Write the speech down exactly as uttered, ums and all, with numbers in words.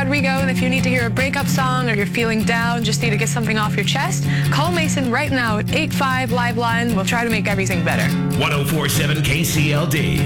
Rodrigo, and if you need to hear a breakup song or you're feeling down, just need to get something off your chest, call Mason right now at eight five Live Line. We'll try to make everything better. one oh four point seven K C L D.